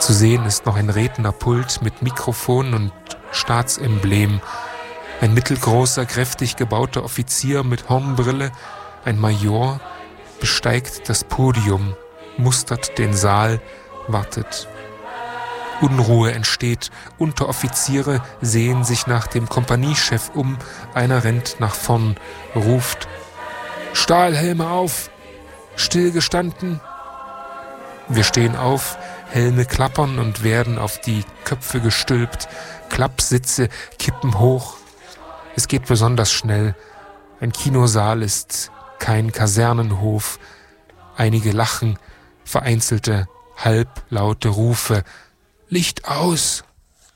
Zu sehen ist noch ein Rednerpult mit Mikrofon und Staatsemblem. Ein mittelgroßer, kräftig gebauter Offizier mit Hornbrille, ein Major, besteigt das Podium, mustert den Saal, wartet. Unruhe entsteht. Unteroffiziere sehen sich nach dem Kompaniechef um. Einer rennt nach vorn, ruft: Stahlhelme auf! Stillgestanden! Wir stehen auf, Helme klappern und werden auf die Köpfe gestülpt. Klappsitze kippen hoch. Es geht besonders schnell. Ein Kinosaal ist kein Kasernenhof. Einige lachen, vereinzelte, halblaute Rufe. Licht aus!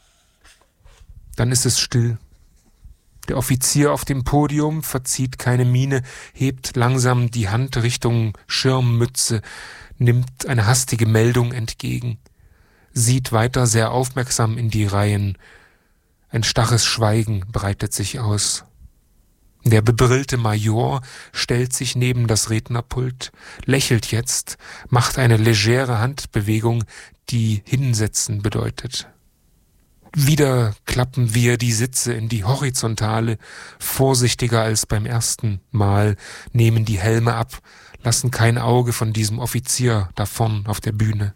Dann ist es still. Der Offizier auf dem Podium verzieht keine Miene, hebt langsam die Hand Richtung Schirmmütze, nimmt eine hastige Meldung entgegen, sieht weiter sehr aufmerksam in die Reihen. Ein starres Schweigen breitet sich aus. Der bebrillte Major stellt sich neben das Rednerpult, lächelt jetzt, macht eine legere Handbewegung, die Hinsetzen bedeutet. Wieder klappen wir die Sitze in die Horizontale, vorsichtiger als beim ersten Mal, nehmen die Helme ab, lassen kein Auge von diesem Offizier da vorn auf der Bühne.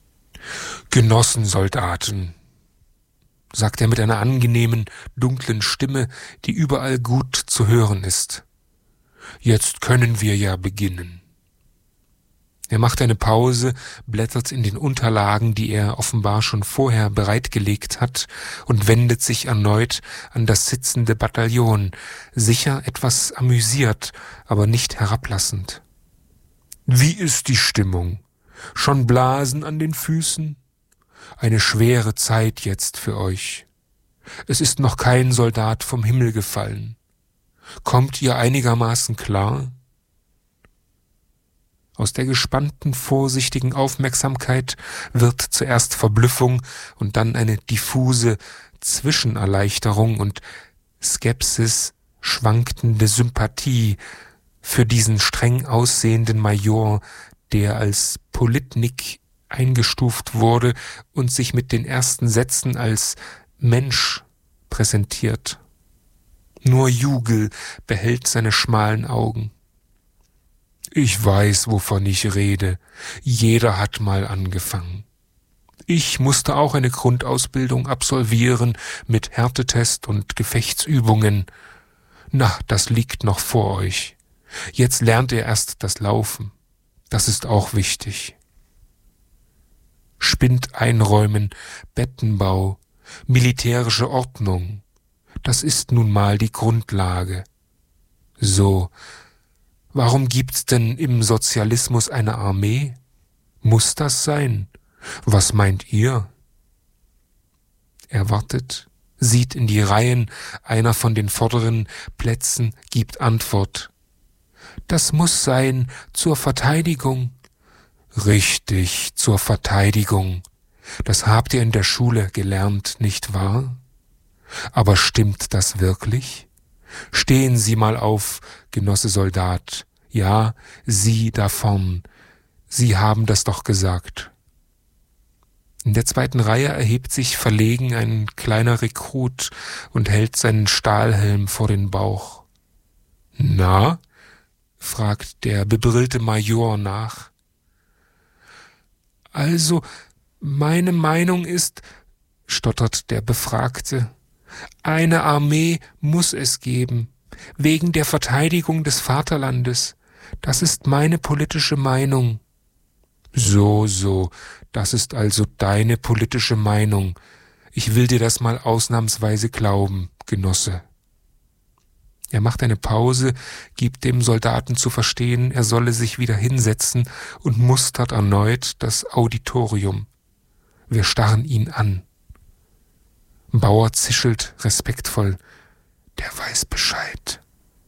Genossensoldaten, sagt er mit einer angenehmen, dunklen Stimme, die überall gut zu hören ist. Jetzt können wir ja beginnen. Er macht eine Pause, blättert in den Unterlagen, die er offenbar schon vorher bereitgelegt hat, und wendet sich erneut an das sitzende Bataillon, sicher etwas amüsiert, aber nicht herablassend. Wie ist die Stimmung? Schon Blasen an den Füßen? Eine schwere Zeit jetzt für euch. Es ist noch kein Soldat vom Himmel gefallen. Kommt ihr einigermaßen klar? Aus der gespannten, vorsichtigen Aufmerksamkeit wird zuerst Verblüffung und dann eine diffuse Zwischenerleichterung und Skepsis, schwankende Sympathie für diesen streng aussehenden Major, der als Politnik eingestuft wurde und sich mit den ersten Sätzen als Mensch präsentiert. Nur Jugel behält seine schmalen Augen. Ich weiß, wovon ich rede. Jeder hat mal angefangen. Ich musste auch eine Grundausbildung absolvieren mit Härtetest und Gefechtsübungen. Na, das liegt noch vor euch. Jetzt lernt ihr erst das Laufen. Das ist auch wichtig. Spind einräumen, Bettenbau, militärische Ordnung. Das ist nun mal die Grundlage. So, warum gibt's denn im Sozialismus eine Armee? Muss das sein? Was meint ihr? Er wartet, sieht in die Reihen, einer von den vorderen Plätzen gibt Antwort. Das muss sein, zur Verteidigung. Richtig, zur Verteidigung. Das habt ihr in der Schule gelernt, nicht wahr? Aber stimmt das wirklich? Stehen Sie mal auf, Genosse Soldat. Ja, Sie da vorn. Sie haben das doch gesagt. In der zweiten Reihe erhebt sich verlegen ein kleiner Rekrut und hält seinen Stahlhelm vor den Bauch. Na? Fragt der bebrillte Major nach. Also, meine Meinung ist, stottert der Befragte, eine Armee muss es geben, wegen der Verteidigung des Vaterlandes. Das ist meine politische Meinung. So, das ist also deine politische Meinung. Ich will dir das mal ausnahmsweise glauben, Genosse. Er macht eine Pause, gibt dem Soldaten zu verstehen, er solle sich wieder hinsetzen und mustert erneut das Auditorium. Wir starren ihn an. Bauer zischelt respektvoll. Der weiß Bescheid.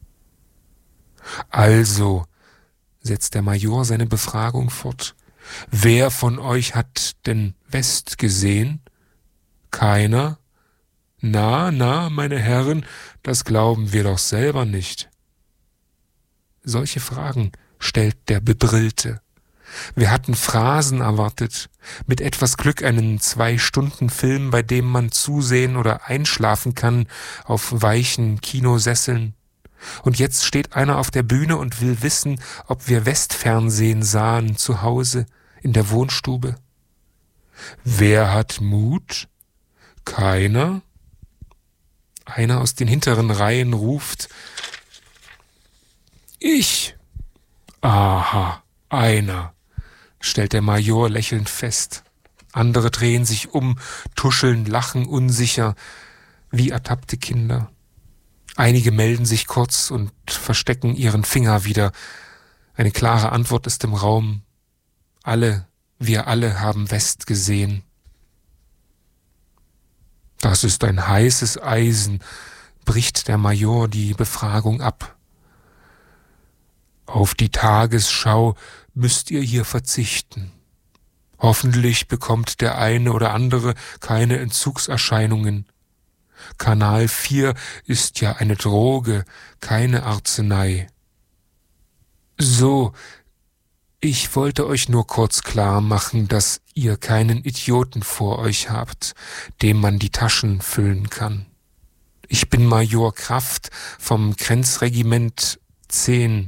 Also, setzt der Major seine Befragung fort. Wer von euch hat denn West gesehen? Keiner? Na, meine Herren, das glauben wir doch selber nicht. Solche Fragen stellt der Bebrillte. Wir hatten Phrasen erwartet, mit etwas Glück einen 2-Stunden-Film, bei dem man zusehen oder einschlafen kann auf weichen Kinosesseln. Und jetzt steht einer auf der Bühne und will wissen, ob wir Westfernsehen sahen zu Hause in der Wohnstube. Wer hat Mut? Keiner? Einer aus den hinteren Reihen ruft: Ich. Aha, einer, stellt der Major lächelnd fest. Andere drehen sich um, tuscheln, lachen unsicher, wie ertappte Kinder. Einige melden sich kurz und verstecken ihren Finger wieder. Eine klare Antwort ist im Raum. Wir alle haben West gesehen. Das ist ein heißes Eisen, bricht der Major die Befragung ab. Auf die Tagesschau müsst ihr hier verzichten. Hoffentlich bekommt der eine oder andere keine Entzugserscheinungen. Kanal 4 ist ja eine Droge, keine Arznei. So, ich wollte euch nur kurz klar machen, dass ihr keinen Idioten vor euch habt, dem man die Taschen füllen kann. Ich bin Major Kraft vom Grenzregiment 10,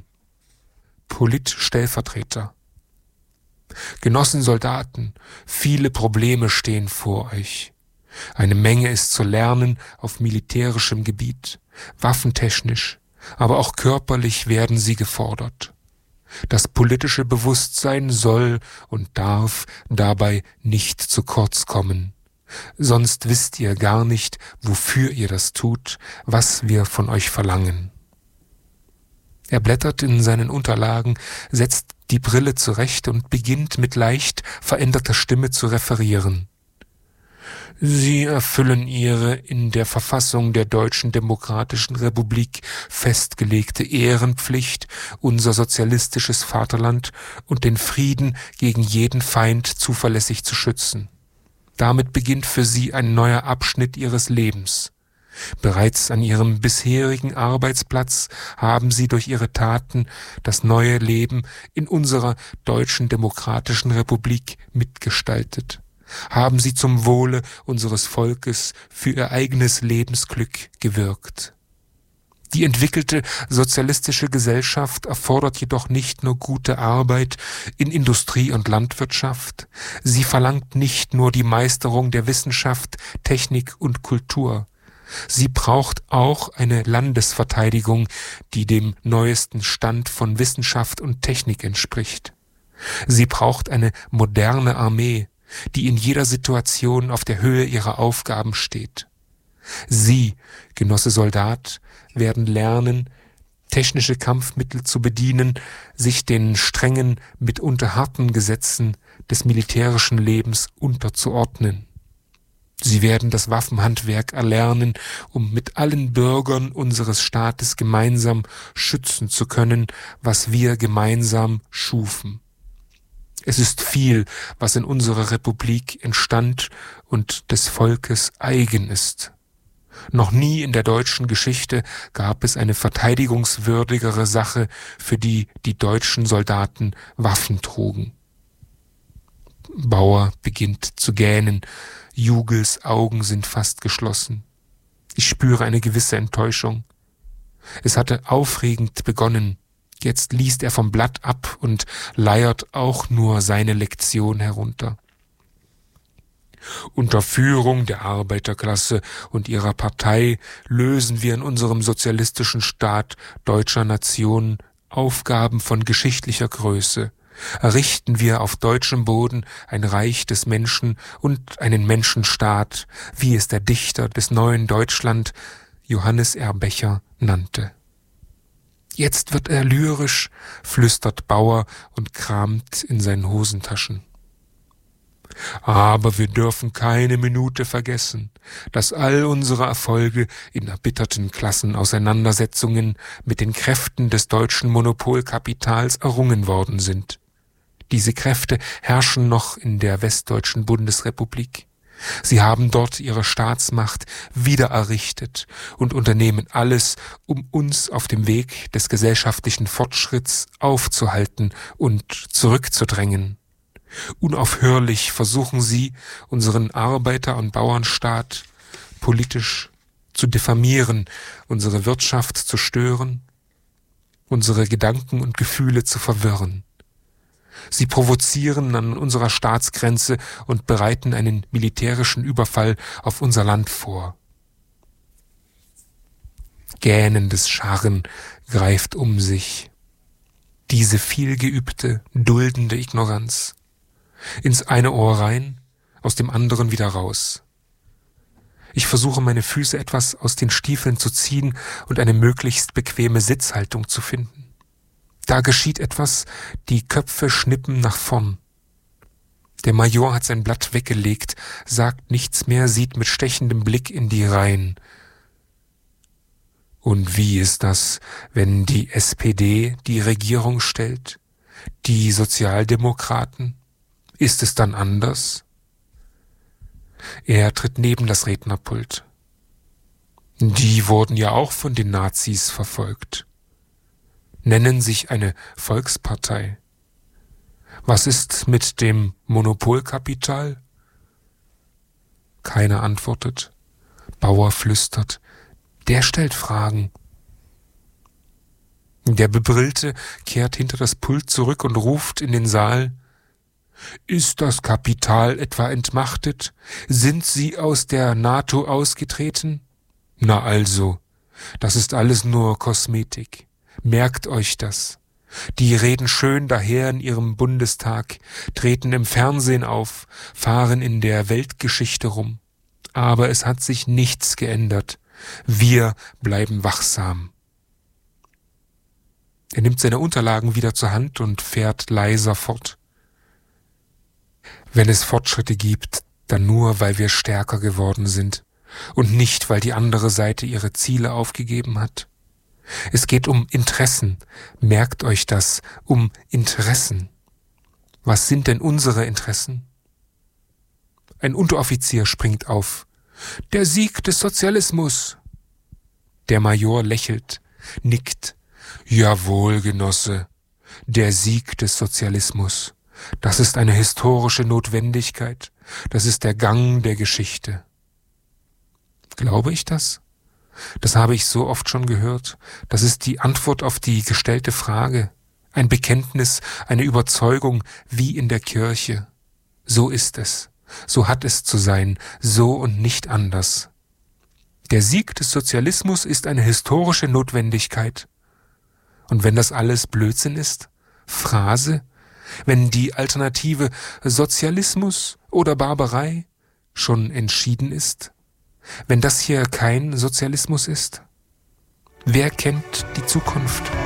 Politstellvertreter. Genossen Soldaten, viele Probleme stehen vor euch. Eine Menge ist zu lernen auf militärischem Gebiet, waffentechnisch, aber auch körperlich werden sie gefordert. Das politische Bewusstsein soll und darf dabei nicht zu kurz kommen. Sonst wisst ihr gar nicht, wofür ihr das tut, was wir von euch verlangen. Er blättert in seinen Unterlagen, setzt die Brille zurecht und beginnt mit leicht veränderter Stimme zu referieren. Sie erfüllen ihre in der Verfassung der Deutschen Demokratischen Republik festgelegte Ehrenpflicht, unser sozialistisches Vaterland und den Frieden gegen jeden Feind zuverlässig zu schützen. Damit beginnt für sie ein neuer Abschnitt ihres Lebens. Bereits an ihrem bisherigen Arbeitsplatz haben sie durch ihre Taten das neue Leben in unserer Deutschen Demokratischen Republik mitgestaltet. Haben sie zum Wohle unseres Volkes für ihr eigenes Lebensglück gewirkt. Die entwickelte sozialistische Gesellschaft erfordert jedoch nicht nur gute Arbeit in Industrie und Landwirtschaft, sie verlangt nicht nur die Meisterung der Wissenschaft, Technik und Kultur. Sie braucht auch eine Landesverteidigung, die dem neuesten Stand von Wissenschaft und Technik entspricht. Sie braucht eine moderne Armee, die in jeder Situation auf der Höhe ihrer Aufgaben steht. Sie, Genosse Soldat, werden lernen, technische Kampfmittel zu bedienen, sich den strengen, mitunter harten Gesetzen des militärischen Lebens unterzuordnen. Sie werden das Waffenhandwerk erlernen, um mit allen Bürgern unseres Staates gemeinsam schützen zu können, was wir gemeinsam schufen. Es ist viel, was in unserer Republik entstand und des Volkes eigen ist. Noch nie in der deutschen Geschichte gab es eine verteidigungswürdigere Sache, für die die deutschen Soldaten Waffen trugen. Bauer beginnt zu gähnen, Jugels Augen sind fast geschlossen. Ich spüre eine gewisse Enttäuschung. Es hatte aufregend begonnen. Jetzt liest er vom Blatt ab und leiert auch nur seine Lektion herunter. Unter Führung der Arbeiterklasse und ihrer Partei lösen wir in unserem sozialistischen Staat deutscher Nation Aufgaben von geschichtlicher Größe. Errichten wir auf deutschem Boden ein Reich des Menschen und einen Menschenstaat, wie es der Dichter des neuen Deutschland, Johannes R. Becher, nannte. Jetzt wird er lyrisch, flüstert Bauer und kramt in seinen Hosentaschen. Aber wir dürfen keine Minute vergessen, dass all unsere Erfolge in erbitterten Klassenauseinandersetzungen mit den Kräften des deutschen Monopolkapitals errungen worden sind. Diese Kräfte herrschen noch in der westdeutschen Bundesrepublik. Sie haben dort ihre Staatsmacht wiedererrichtet und unternehmen alles, um uns auf dem Weg des gesellschaftlichen Fortschritts aufzuhalten und zurückzudrängen. Unaufhörlich versuchen sie, unseren Arbeiter- und Bauernstaat politisch zu diffamieren, unsere Wirtschaft zu stören, unsere Gedanken und Gefühle zu verwirren. Sie provozieren an unserer Staatsgrenze und bereiten einen militärischen Überfall auf unser Land vor. Gähnendes Scharren greift um sich. Diese vielgeübte, duldende Ignoranz. Ins eine Ohr rein, aus dem anderen wieder raus. Ich versuche, meine Füße etwas aus den Stiefeln zu ziehen und eine möglichst bequeme Sitzhaltung zu finden. Da geschieht etwas, die Köpfe schnippen nach vorn. Der Major hat sein Blatt weggelegt, sagt nichts mehr, sieht mit stechendem Blick in die Reihen. Und wie ist das, wenn die SPD die Regierung stellt? Die Sozialdemokraten? Ist es dann anders? Er tritt neben das Rednerpult. Die wurden ja auch von den Nazis verfolgt. Nennen sich eine Volkspartei. Was ist mit dem Monopolkapital? Keiner antwortet. Bauer flüstert. Der stellt Fragen. Der Bebrillte kehrt hinter das Pult zurück und ruft in den Saal: Ist das Kapital etwa entmachtet? Sind Sie aus der NATO ausgetreten? Na also, das ist alles nur Kosmetik. Merkt euch das. Die reden schön daher in ihrem Bundestag, treten im Fernsehen auf, fahren in der Weltgeschichte rum. Aber es hat sich nichts geändert. Wir bleiben wachsam. Er nimmt seine Unterlagen wieder zur Hand und fährt leiser fort. Wenn es Fortschritte gibt, dann nur, weil wir stärker geworden sind und nicht, weil die andere Seite ihre Ziele aufgegeben hat. Es geht um Interessen. Merkt euch das, um Interessen. Was sind denn unsere Interessen? Ein Unteroffizier springt auf. Der Sieg des Sozialismus. Der Major lächelt, nickt. Jawohl, Genosse, der Sieg des Sozialismus. Das ist eine historische Notwendigkeit. Das ist der Gang der Geschichte. Glaube ich das? Das habe ich so oft schon gehört. Das ist die Antwort auf die gestellte Frage. Ein Bekenntnis, eine Überzeugung, wie in der Kirche. So ist es. So hat es zu sein. So und nicht anders. Der Sieg des Sozialismus ist eine historische Notwendigkeit. Und wenn das alles Blödsinn ist, Phrase, wenn die Alternative Sozialismus oder Barbarei schon entschieden ist, wenn das hier kein Sozialismus ist? Wer kennt die Zukunft?